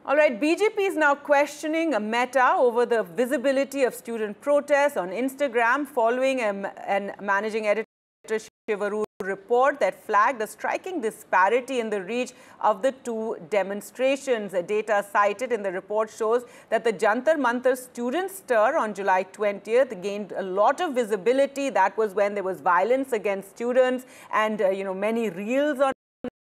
All right, BJP is now questioning Meta over the visibility of student protests on Instagram following an managing editor Shivaru report that flagged a striking disparity in the reach of the two demonstrations. Data cited in the report shows that the Jantar Mantar student stir on July 20th gained a lot of visibility. That was when there was violence against students and, many reels on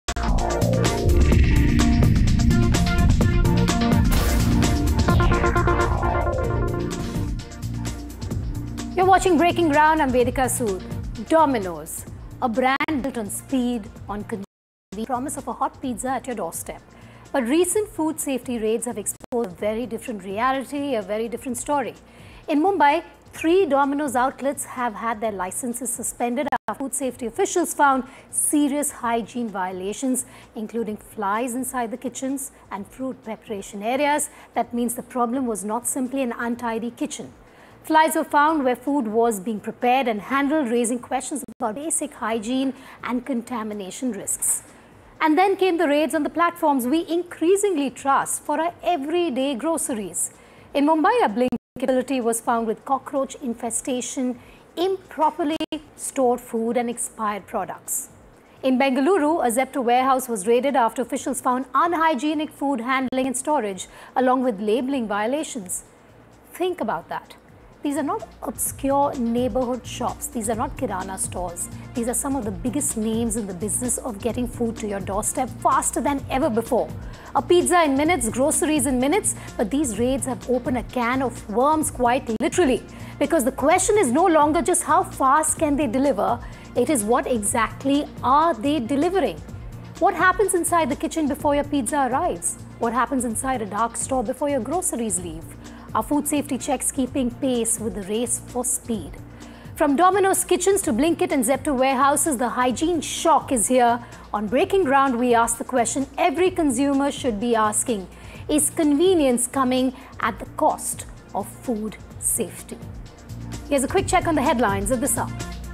You're watching Breaking Ground. I'm Vedika Sood. Domino's, a brand built on speed, on convenience, promise of a hot pizza at your doorstep. But recent food safety raids have exposed a very different reality, a very different story. In Mumbai, 3 Domino's outlets have had their licenses suspended after food safety officials found serious hygiene violations, including flies inside the kitchens and fruit preparation areas. That means the problem was not simply an untidy kitchen. Flies were found where food was being prepared and handled, raising questions about basic hygiene and contamination risks. And then came the raids on the platforms we increasingly trust for our everyday groceries. In Mumbai, a Blinkit facility was found with cockroach infestation, improperly stored food and expired products. In Bengaluru, a Zepto warehouse was raided after officials found unhygienic food handling and storage, along with labeling violations. Think about that. These are not obscure neighborhood shops. These are not kirana stores. These are some of the biggest names in the business of getting food to your doorstep faster than ever before. A pizza in minutes, groceries in minutes, but these raids have opened a can of worms quite literally. Because the question is no longer just how fast can they deliver, it is what exactly are they delivering? What happens inside the kitchen before your pizza arrives? What happens inside a dark store before your groceries leave? Are food safety checks keeping pace with the race for speed? From Domino's kitchens to Blinkit and Zepto warehouses, the hygiene shock is here. On Breaking Ground, we ask the question every consumer should be asking. Is convenience coming at the cost of food safety? Here's a quick check on the headlines at this hour.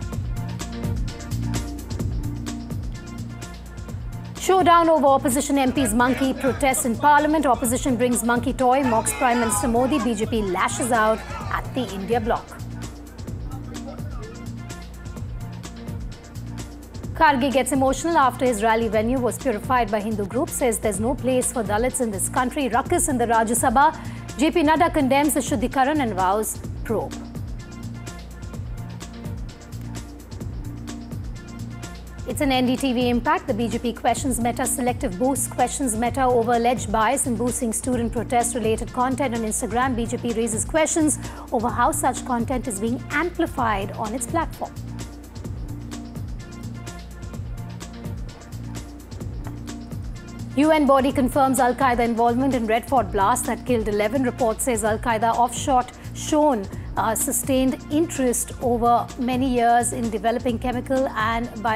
Showdown over opposition MP's monkey protests in Parliament. Opposition brings monkey toy, mocks Prime Minister Modi. BJP lashes out at the India bloc. Kharge gets emotional after his rally venue was purified by Hindu groups. Says there's no place for Dalits in this country. Ruckus in the Rajya Sabha. JP Nadda condemns the Shuddhikaran and vows probe. It's an NDTV impact. The BJP questions Meta's selective boosts, questions Meta over alleged bias in boosting student protest-related content on Instagram. BJP raises questions over how such content is being amplified on its platform. UN body confirms Al-Qaeda involvement in Red Fort blast that killed 11. Report says Al-Qaeda offshot shown sustained interest over many years in developing chemical and